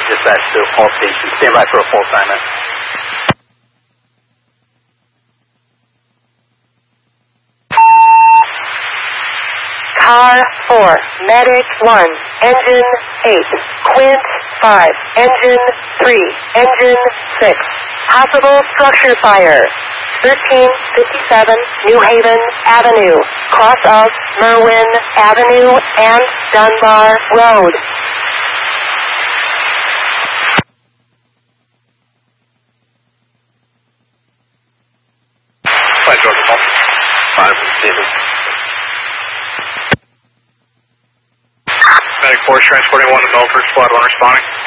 dispatch to all stations. Stand by for a full assignment. Car 4, Medic 1, Engine 8, Quint 5, Engine 3, Engine 6. Possible structure fire. 1357 New Haven Avenue, cross of Merwin Avenue and Dunbar Road. Flight Georgia 5 David. Medic 4 transporting 1 to Milford, squad 1 responding.